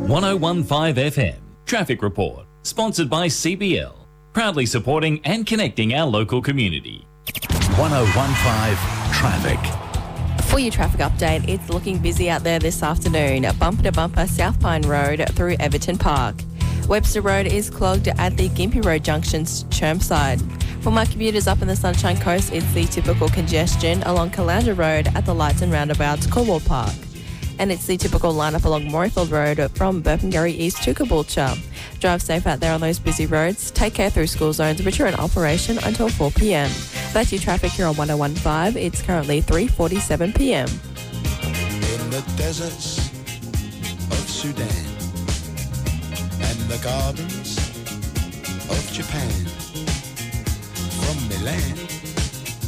1015 FM Traffic Report, sponsored by CBL, proudly supporting and connecting our local community. 1015 Traffic. For your traffic update, it's looking busy out there this afternoon. Bumper to bumper South Pine Road through Everton Park. Webster Road is clogged at the Gympie Road Junction's Chermside. For my commuters up in the Sunshine Coast, it's the typical congestion along Caloundra Road at the lights and roundabouts, Cornwall Park. And it's the typical lineup along Morayfield Road from Burpengary East to Caboolture. Drive safe out there on those busy roads. Take care through school zones, which are in operation until 4 p.m. That's your traffic here on 1015. It's currently 3:47 p.m. In the deserts of Sudan and the gardens of Japan, from Milan